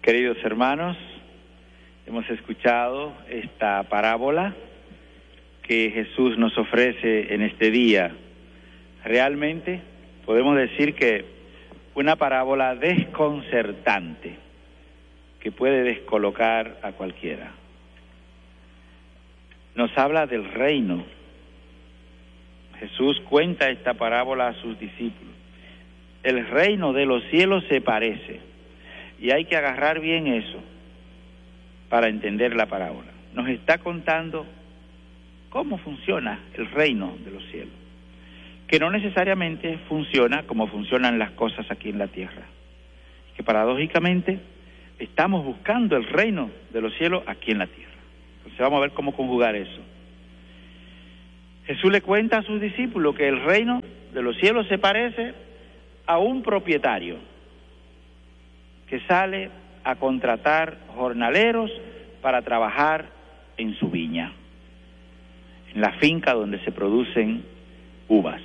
Queridos hermanos, hemos escuchado esta parábola que Jesús nos ofrece en este día. Realmente podemos decir que una parábola desconcertante que puede descolocar a cualquiera. Nos habla del reino. Jesús cuenta esta parábola a sus discípulos. El reino de los cielos se parece, y hay que agarrar bien eso para entender la parábola. Nos está contando cómo funciona el reino de los cielos, que no necesariamente funciona como funcionan las cosas aquí en la tierra, que paradójicamente estamos buscando el reino de los cielos aquí en la tierra. Entonces vamos a ver cómo conjugar eso. Jesús le cuenta a sus discípulos que el reino de los cielos se parece a un propietario que sale a contratar jornaleros para trabajar en su viña, en la finca donde se producen uvas.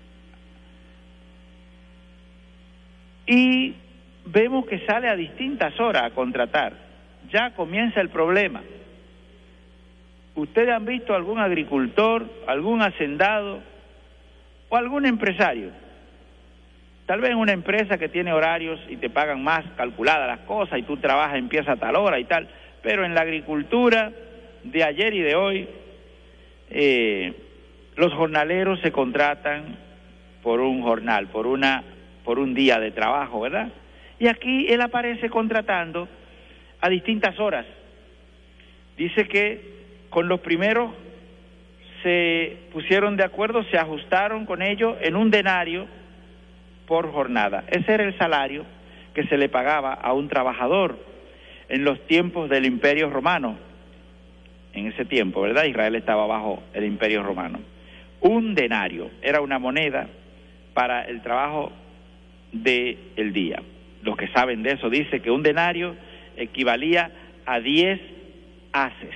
Y vemos que sale a distintas horas a contratar. Ya comienza el problema. ¿Ustedes han visto algún agricultor, algún hacendado o algún empresario? Tal vez en una empresa que tiene horarios y te pagan más calculadas las cosas y tú trabajas, empieza a tal hora y tal, pero en la agricultura de ayer y de hoy, los jornaleros se contratan por un jornal, por un día de trabajo, ¿verdad? Y aquí él aparece contratando a distintas horas. Dice que con los primeros se pusieron de acuerdo, se ajustaron con ellos en un denario por jornada. Ese era el salario que se le pagaba a un trabajador en los tiempos del Imperio Romano. En ese tiempo, ¿verdad? Israel estaba bajo el Imperio Romano. Un denario era una moneda para el trabajo del día. Los que saben de eso dicen que un denario equivalía a 10 haces.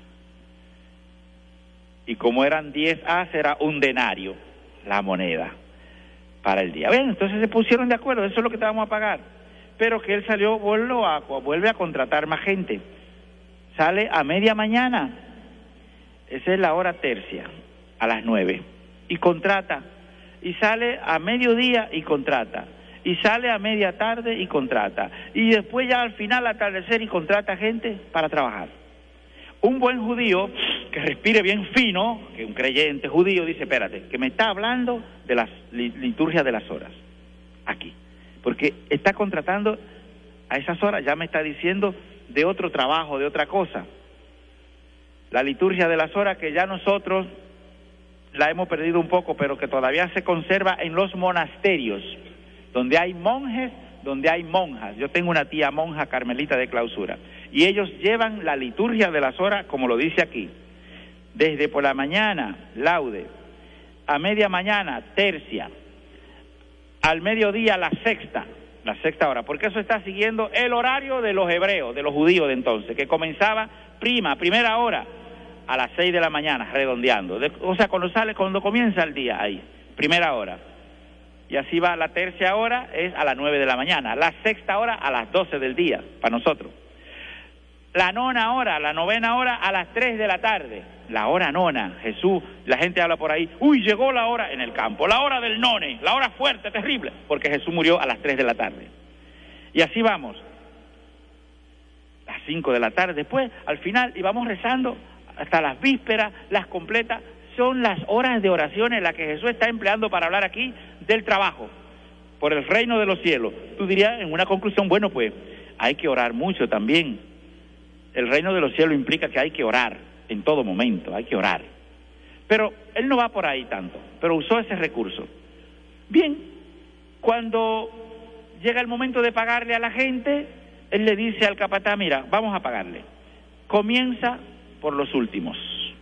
Y como eran 10 haces, era un denario la moneda para el día. Bueno, entonces se pusieron de acuerdo, eso es lo que te vamos a pagar. Pero que él salió, vuelve a contratar más gente. Sale a media mañana, esa es la hora tercia, a las 9, y contrata. Y sale a mediodía y contrata. Y sale a media tarde y contrata. Y después ya al final, al atardecer, y contrata gente para trabajar. Un buen judío que respire bien fino, que un creyente judío dice, espérate, que me está hablando de las liturgias de las horas, aquí. Porque está contratando a esas horas, ya me está diciendo de otro trabajo, de otra cosa. La liturgia de las horas que ya nosotros la hemos perdido un poco, pero que todavía se conserva en los monasterios, donde hay monjes, donde hay monjas. Yo tengo una tía monja carmelita de clausura, y ellos llevan la liturgia de las horas, como lo dice aquí, desde por la mañana, laude, a media mañana, tercia, al mediodía, la sexta hora, porque eso está siguiendo el horario de los hebreos, de los judíos de entonces, que comenzaba primera hora, a las 6 de la mañana, redondeando, o sea, cuando comienza el día ahí, primera hora. Y así va, la tercia hora es a las 9 de la mañana, la sexta hora a las 12 del día, para nosotros. La novena hora a las 3 de la tarde, la hora nona. Jesús, la gente habla por ahí, uy, llegó la hora en el campo, la hora del none, la hora fuerte, terrible, porque Jesús murió a las 3 de la tarde. Y así vamos, las 5 de la tarde, después, al final, y vamos rezando hasta las vísperas, las completas. Son las horas de oración en las que Jesús está empleando para hablar aquí del trabajo por el reino de los cielos. Tú dirías en una conclusión, bueno, pues hay que orar mucho también. El reino de los cielos implica que hay que orar en todo momento, hay que orar. Pero él no va por ahí tanto, pero usó ese recurso. Bien, cuando llega el momento de pagarle a la gente, él le dice al capataz, mira, vamos a pagarle. Comienza por los últimos.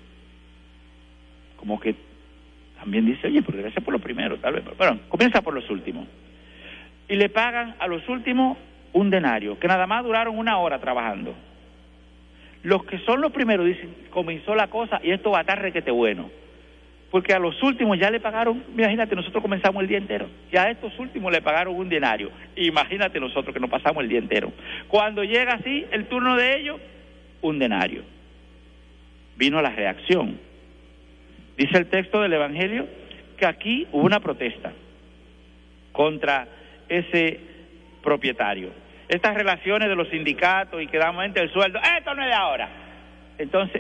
Como que también dice, oye, pero gracias por los primeros, tal vez. Bueno, comienza por los últimos. Y le pagan a los últimos un denario, que nada más duraron 1 hora trabajando. Los que son los primeros dicen, comenzó la cosa y esto va a estar requete bueno, porque a los últimos ya le pagaron, imagínate, nosotros comenzamos el día entero, ya a estos últimos le pagaron un denario, imagínate nosotros que nos pasamos el día entero. Cuando llega así el turno de ellos, un denario. Vino la reacción. Dice el texto del Evangelio que aquí hubo una protesta contra ese propietario. Estas relaciones de los sindicatos y que dan aumento el sueldo, esto no es de ahora. Entonces,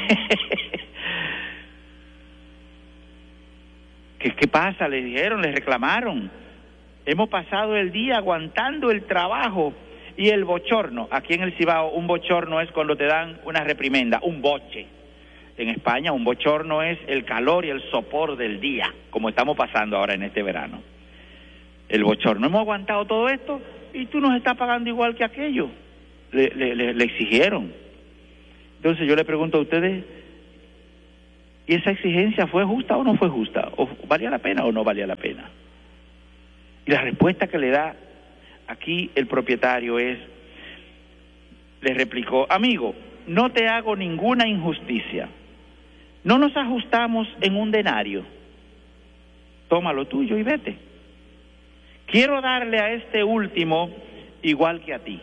¿qué pasa? Le dijeron, le reclamaron. Hemos pasado el día aguantando el trabajo y el bochorno. Aquí en el Cibao, un bochorno es cuando te dan una reprimenda, un boche. En España, un bochorno es el calor y el sopor del día, como estamos pasando ahora en este verano. El bochorno. Hemos aguantado todo esto y tú nos estás pagando igual que aquello. Le exigieron. Entonces yo le pregunto a ustedes, ¿y esa exigencia fue justa o no fue justa? ¿O valía la pena o no valía la pena? Y la respuesta que le da aquí el propietario es, le replicó, amigo, no te hago ninguna injusticia. No nos ajustamos en un denario. Toma lo tuyo y vete. Quiero darle a este último igual que a ti.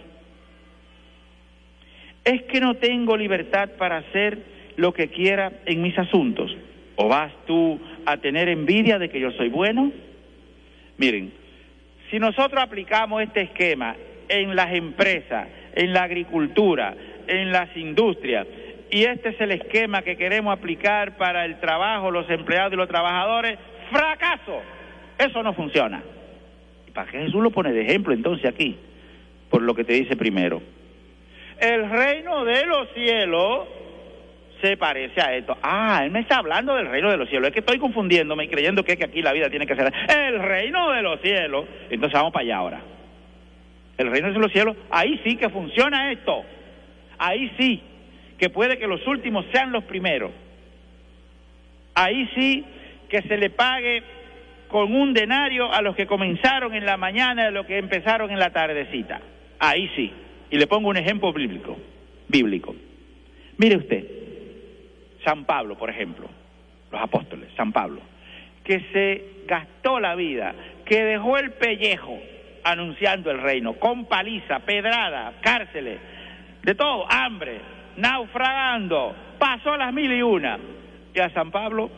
¿Es que no tengo libertad para hacer lo que quiera en mis asuntos? ¿O vas tú a tener envidia de que yo soy bueno? Miren, si nosotros aplicamos este esquema en las empresas, en la agricultura, en las industrias, y este es el esquema que queremos aplicar para el trabajo, los empleados y los trabajadores, ¡fracaso! Eso no funciona. ¿Y para qué Jesús lo pone de ejemplo entonces aquí? Por lo que te dice primero. El reino de los cielos se parece a esto. Él me está hablando del reino de los cielos. Es que estoy confundiéndome y creyendo que aquí la vida tiene que ser el reino de los cielos. Entonces vamos para allá ahora. El reino de los cielos, ahí sí que funciona esto. Ahí sí que puede que los últimos sean los primeros. Ahí sí que se le pague con un denario a los que comenzaron en la mañana y a los que empezaron en la tardecita. Ahí sí. Y le pongo un ejemplo bíblico. Mire usted, San Pablo, por ejemplo, los apóstoles, San Pablo, que se gastó la vida, que dejó el pellejo anunciando el reino, con paliza, pedrada, cárceles, de todo, hambre, naufragando, pasó las 1001. Y a San Pablo,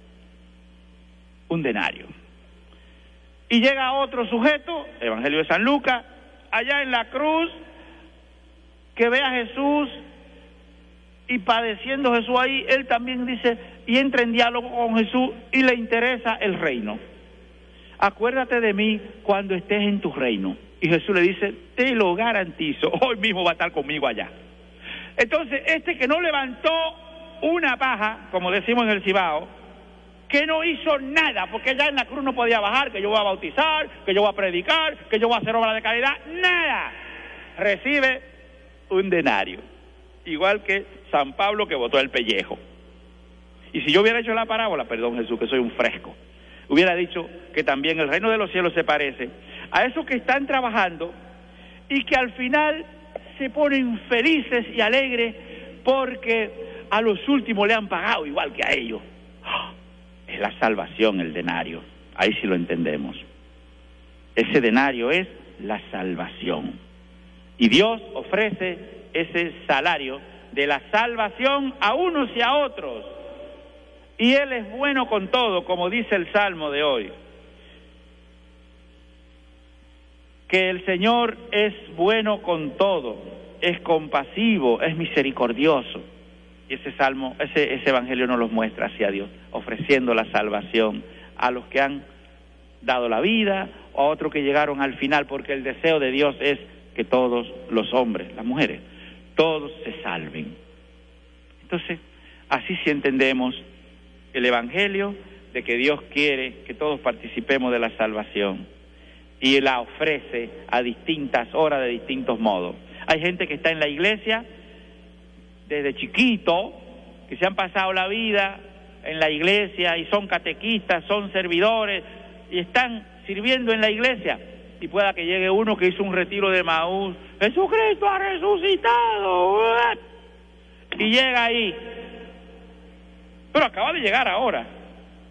un denario. Y llega otro sujeto, Evangelio de San Lucas, allá en la cruz, que ve a Jesús y padeciendo Jesús ahí, él también dice, y entra en diálogo con Jesús y le interesa el reino. Acuérdate de mí cuando estés en tu reino. Y Jesús le dice, te lo garantizo, hoy mismo va a estar conmigo allá. Entonces, este que no levantó una paja, como decimos en el Cibao, que no hizo nada, porque ya en la cruz no podía bajar, que yo voy a bautizar, que yo voy a predicar, que yo voy a hacer obra de caridad, nada, recibe un denario, igual que San Pablo que botó el pellejo. Y si yo hubiera hecho la parábola, perdón Jesús, que soy un fresco, hubiera dicho que también el reino de los cielos se parece a esos que están trabajando y que al final se ponen felices y alegres porque a los últimos le han pagado igual que a ellos. Es la salvación el denario, ahí sí lo entendemos. Ese denario es la salvación. Y Dios ofrece ese salario de la salvación a unos y a otros. Y Él es bueno con todo, como dice el Salmo de hoy. Que el Señor es bueno con todo, es compasivo, es misericordioso. Y ese Salmo, ese Evangelio nos los muestra hacia Dios, ofreciendo la salvación a los que han dado la vida o a otros que llegaron al final, porque el deseo de Dios es que todos los hombres, las mujeres, todos se salven. Entonces, así sí entendemos el Evangelio de que Dios quiere que todos participemos de la salvación y la ofrece a distintas horas, de distintos modos. Hay gente que está en la iglesia desde chiquito, que se han pasado la vida en la iglesia y son catequistas, son servidores y están sirviendo en la iglesia. Y pueda que llegue uno que hizo un retiro de Maús, Jesucristo ha resucitado, y llega ahí, pero acaba de llegar ahora,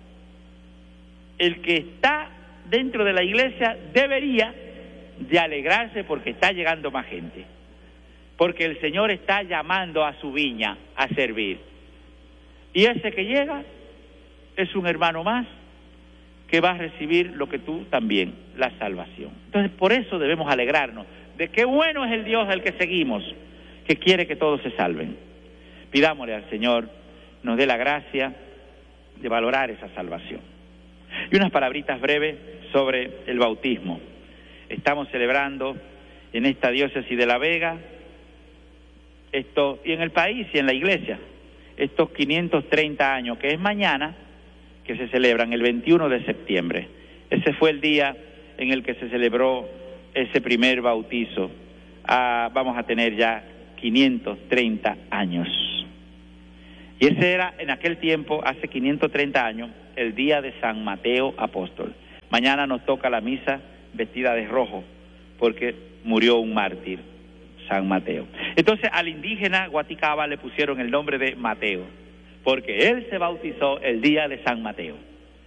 el que está dentro de la iglesia debería de alegrarse porque está llegando más gente, porque el Señor está llamando a su viña a servir. Y ese que llega es un hermano más que va a recibir lo que tú también, la salvación. Entonces, por eso debemos alegrarnos de qué bueno es el Dios al que seguimos, que quiere que todos se salven. Pidámosle al Señor nos dé la gracia de valorar esa salvación. Y unas palabritas breves sobre el bautismo. Estamos celebrando en esta diócesis de La Vega, y en el país y en la iglesia, estos 530 años, que es mañana, que se celebran el 21 de septiembre. Ese fue el día en el que se celebró ese primer bautizo. Vamos a tener ya 530 años. Y ese era, en aquel tiempo, hace 530 años, el día de San Mateo Apóstol. Mañana nos toca la misa vestida de rojo, porque murió un mártir, San Mateo. Entonces, al indígena Guaticaba le pusieron el nombre de Mateo, porque él se bautizó el día de San Mateo.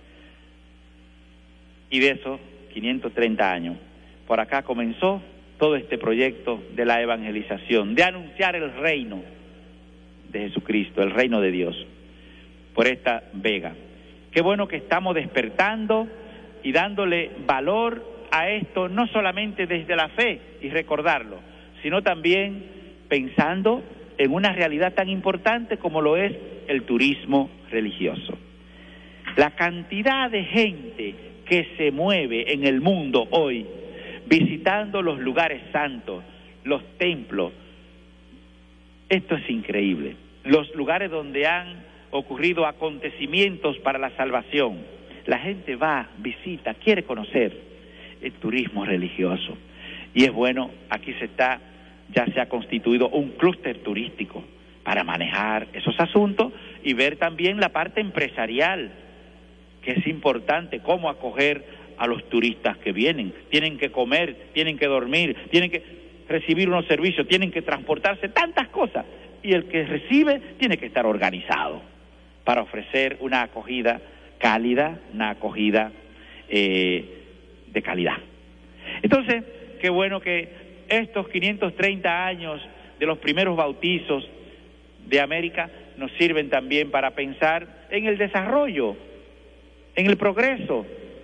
Y de esos 530 años, por acá comenzó todo este proyecto de la evangelización, de anunciar el reino de Jesucristo, el reino de Dios, por esta vega. Qué bueno que estamos despertando y dándole valor a esto, no solamente desde la fe y recordarlo, sino también pensando en una realidad tan importante como lo es el turismo religioso. La cantidad de gente que se mueve en el mundo hoy, visitando los lugares santos, los templos, esto es increíble. Los lugares donde han ocurrido acontecimientos para la salvación, la gente va, visita, quiere conocer el turismo religioso. Y es bueno, aquí ya se ha constituido un clúster turístico para manejar esos asuntos y ver también la parte empresarial, que es importante, cómo acoger a los turistas que vienen. Tienen que comer, tienen que dormir, tienen que recibir unos servicios, tienen que transportarse, tantas cosas. Y el que recibe tiene que estar organizado para ofrecer una acogida cálida, una acogida de calidad. Entonces, qué bueno que estos 530 años de los primeros bautizos de América nos sirven también para pensar en el desarrollo, en el progreso,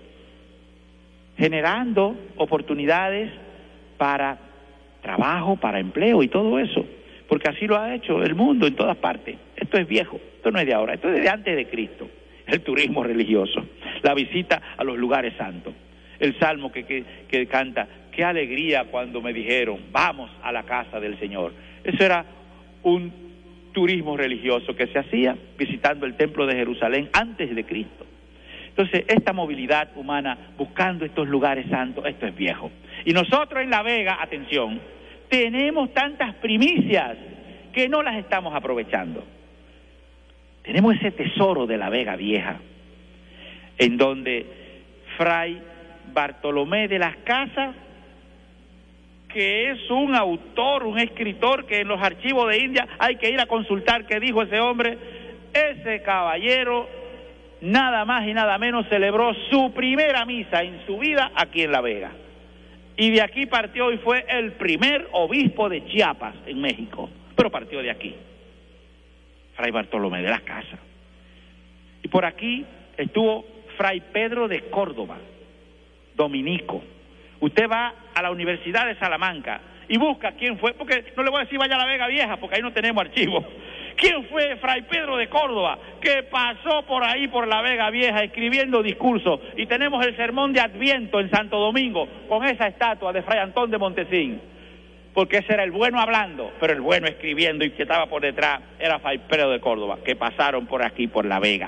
generando oportunidades para trabajo, para empleo y todo eso, porque así lo ha hecho el mundo en todas partes. Esto es viejo, esto no es de ahora, esto es de antes de Cristo. El turismo religioso, la visita a los lugares santos. El salmo que canta, qué alegría cuando me dijeron, vamos a la casa del Señor. Eso era un turismo religioso que se hacía visitando el templo de Jerusalén antes de Cristo. Entonces, esta movilidad humana buscando estos lugares santos, esto es viejo. Y nosotros en La Vega, atención, tenemos tantas primicias que no las estamos aprovechando. Tenemos ese tesoro de La Vega Vieja, en donde Fray Bartolomé de las Casas, que es un autor, un escritor que en los archivos de India hay que ir a consultar qué dijo ese hombre, ese caballero nada más y nada menos celebró su primera misa en su vida aquí en La Vega. Y de aquí partió y fue el primer obispo de Chiapas en México, pero partió de aquí, Fray Bartolomé de las Casas. Y por aquí estuvo Fray Pedro de Córdoba, dominico. Usted va a la Universidad de Salamanca y busca quién fue, porque no le voy a decir vaya a La Vega Vieja, porque ahí no tenemos archivos. ¿Quién fue Fray Pedro de Córdoba, que pasó por ahí, por La Vega Vieja, escribiendo discursos? Y tenemos el sermón de Adviento en Santo Domingo, con esa estatua de Fray Antón de Montesín, porque ese era el bueno hablando, pero el bueno escribiendo, y que estaba por detrás era Fray Pedro de Córdoba, que pasaron por aquí, por La Vega.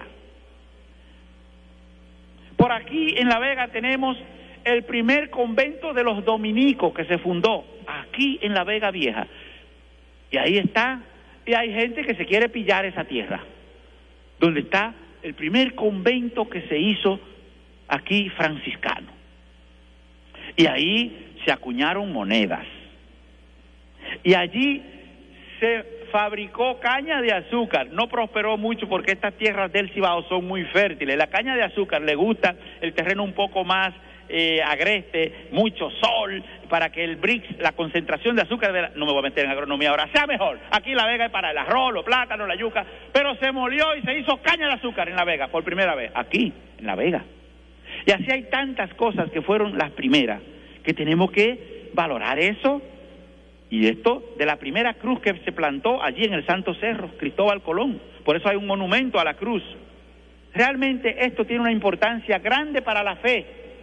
Por aquí en La Vega tenemos el primer convento de los dominicos que se fundó, aquí en La Vega Vieja. Y ahí está, y hay gente que se quiere pillar esa tierra, donde está el primer convento que se hizo aquí franciscano. Y ahí se acuñaron monedas. Y allí se fabricó caña de azúcar. No prosperó mucho porque estas tierras del Cibao son muy fértiles. La caña de azúcar le gusta el terreno un poco más agreste, mucho sol, para que el BRICS, la concentración de azúcar, no me voy a meter en agronomía ahora, sea mejor. Aquí La Vega es para el arroz, los plátanos, la yuca, pero se molió y se hizo caña de azúcar en La Vega, por primera vez, aquí, en La Vega. Y así hay tantas cosas que fueron las primeras, que tenemos que valorar eso. Y esto de la primera cruz que se plantó allí en el Santo Cerro, Cristóbal Colón. Por eso hay un monumento a la cruz. Realmente esto tiene una importancia grande para la fe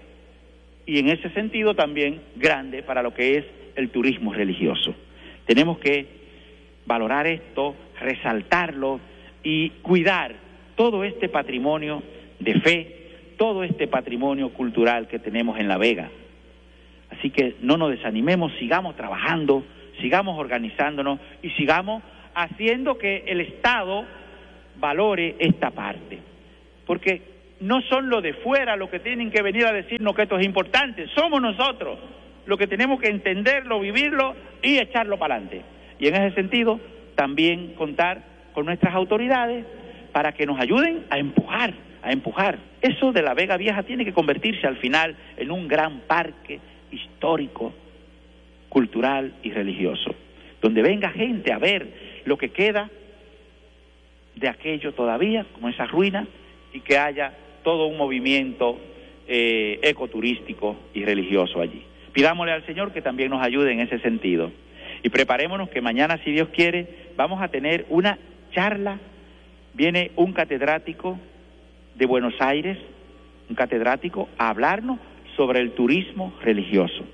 y en ese sentido también grande para lo que es el turismo religioso. Tenemos que valorar esto, resaltarlo y cuidar todo este patrimonio de fe, todo este patrimonio cultural que tenemos en La Vega. Así que no nos desanimemos, sigamos trabajando, sigamos organizándonos y sigamos haciendo que el Estado valore esta parte. Porque no son los de fuera los que tienen que venir a decirnos que esto es importante, somos nosotros los que tenemos que entenderlo, vivirlo y echarlo para adelante. Y en ese sentido, también contar con nuestras autoridades para que nos ayuden a empujar. Eso de La Vega Vieja tiene que convertirse al final en un gran parque histórico, cultural y religioso, donde venga gente a ver lo que queda de aquello todavía, como esas ruinas, y que haya todo un movimiento ecoturístico y religioso allí. Pidámosle al Señor que también nos ayude en ese sentido. Y preparémonos que mañana, si Dios quiere, vamos a tener una charla. Viene un catedrático de Buenos Aires, un catedrático, a hablarnos sobre el turismo religioso.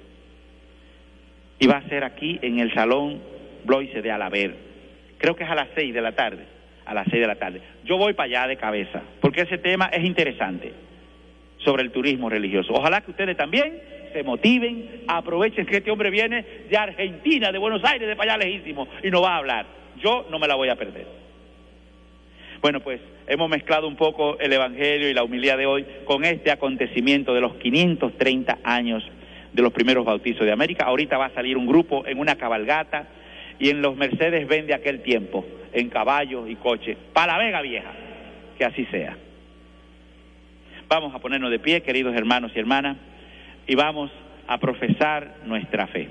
Y va a ser aquí en el Salón Bloise de Alaber. Creo que es a las 6 de la tarde. A las 6 de la tarde. Yo voy para allá de cabeza, porque ese tema es interesante, sobre el turismo religioso. Ojalá que ustedes también se motiven, aprovechen que este hombre viene de Argentina, de Buenos Aires, de para allá lejísimo, y nos va a hablar. Yo no me la voy a perder. Bueno, pues hemos mezclado un poco el Evangelio y la humildad de hoy con este acontecimiento de los 530 años de los primeros bautizos de América. Ahorita va a salir un grupo en una cabalgata y en los Mercedes-Benz de aquel tiempo, en caballos y coches, para La Vega Vieja. Que así sea. Vamos a ponernos de pie, queridos hermanos y hermanas, y vamos a profesar nuestra fe.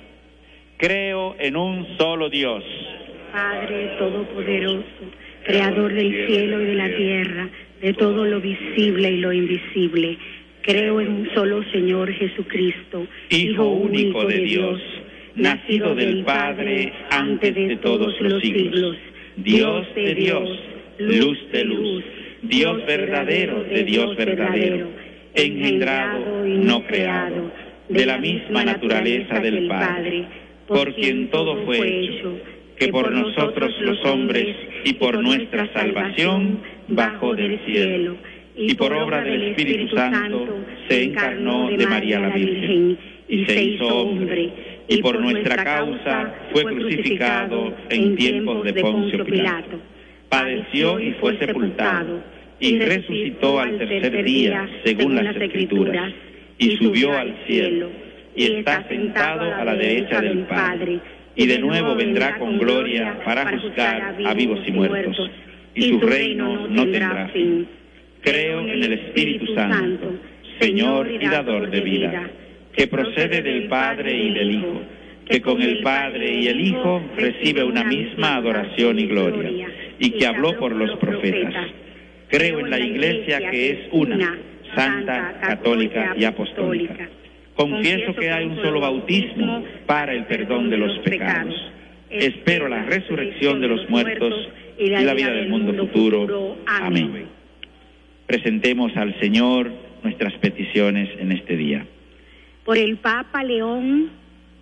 Creo en un solo Dios, Padre Todopoderoso, Creador del cielo y de la tierra, de todo lo visible y lo invisible. Creo en un solo Señor Jesucristo, Hijo único de Dios, nacido del Padre antes de todos los siglos, Dios de Dios, luz de luz, Dios verdadero de Dios verdadero, engendrado y no creado, de la misma naturaleza del Padre, por quien todo fue hecho, que por nosotros los hombres y por nuestra salvación bajó del cielo, y por obra del Espíritu Santo se encarnó de María la Virgen, y se hizo hombre, y por nuestra causa fue crucificado en tiempos de Poncio Pilato, padeció y fue sepultado, y resucitó al tercer día según las Escrituras, y subió al cielo, y está sentado a la derecha del Padre, y de nuevo vendrá con gloria para juzgar a vivos y muertos, y su reino no tendrá fin. Creo en el Espíritu Santo, Señor y dador de vida, que procede del Padre y del Hijo, que con el Padre y el Hijo recibe una misma adoración y gloria, y que habló por los profetas. Creo en la Iglesia que es una, santa, católica y apostólica. Confieso que hay un solo bautismo para el perdón de los pecados. Espero la resurrección de los muertos y la vida del mundo futuro. Amén. Presentemos al Señor nuestras peticiones en este día. Por el Papa León,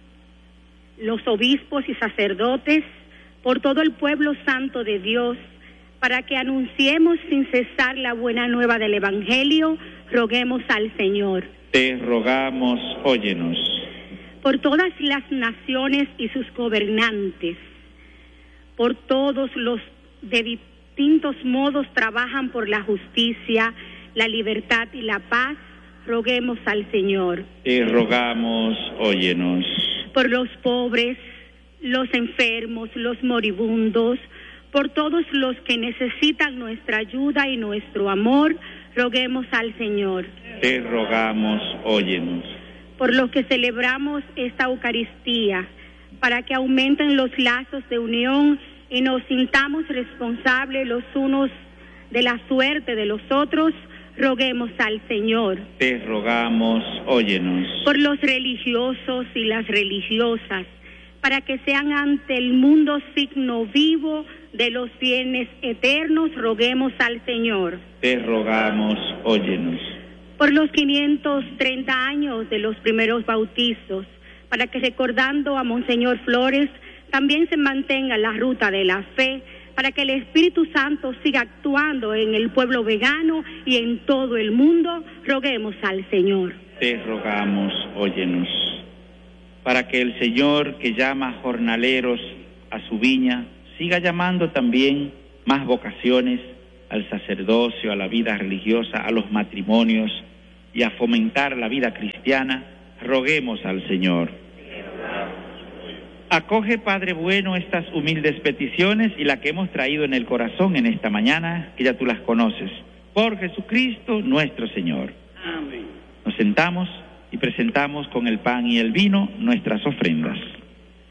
los obispos y sacerdotes, por todo el pueblo santo de Dios, para que anunciemos sin cesar la buena nueva del Evangelio, roguemos al Señor. Te rogamos, óyenos. Por todas las naciones y sus gobernantes, por todos los de distintos modos trabajan por la justicia, la libertad y la paz, roguemos al Señor. Te rogamos, óyenos. Por los pobres, los enfermos, los moribundos, por todos los que necesitan nuestra ayuda y nuestro amor, roguemos al Señor. Te rogamos, óyenos. Por los que celebramos esta Eucaristía, para que aumenten los lazos de unión y nos sintamos responsables los unos de la suerte de los otros, roguemos al Señor. Te rogamos, óyenos. Por los religiosos y las religiosas, para que sean ante el mundo signo vivo de los bienes eternos, roguemos al Señor. Te rogamos, óyenos. Por los 530 años de los primeros bautizos, para que recordando a Monseñor Flores, también se mantenga la ruta de la fe, para que el Espíritu Santo siga actuando en el pueblo vegano y en todo el mundo, roguemos al Señor. Te rogamos, óyenos. Para que el Señor, que llama jornaleros a su viña, siga llamando también más vocaciones al sacerdocio, a la vida religiosa, a los matrimonios y a fomentar la vida cristiana, roguemos al Señor. Acoge, Padre bueno, estas humildes peticiones y la que hemos traído en el corazón en esta mañana, que ya tú las conoces. Por Jesucristo nuestro Señor. Amén. Nos sentamos y presentamos con el pan y el vino nuestras ofrendas.